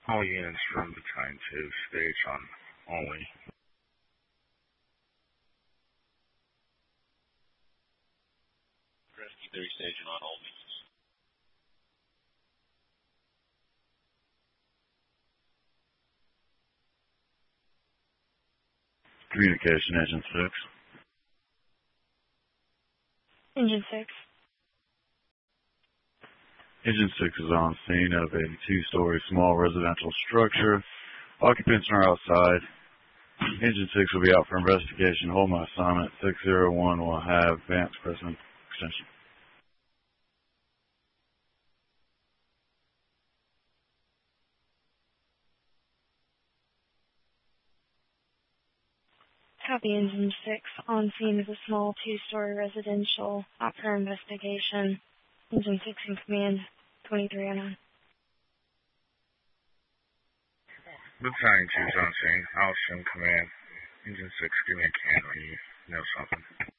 All units from Battalion 2, stage on only. Rescue 3, station on only. Communication, Engine 6. Engine 6. Engine 6 is on scene of a two-story small residential structure. Occupants are outside. Engine 6 will be out for investigation. Hold my assignment. 601 will have Vance present. Extension. Copy, Engine 6. On scene of a small two-story residential. Out for investigation. Engine 6 in command. 2309. Battalion 2's on scene. I'll assume command. Engine 6, give me a can when you know something.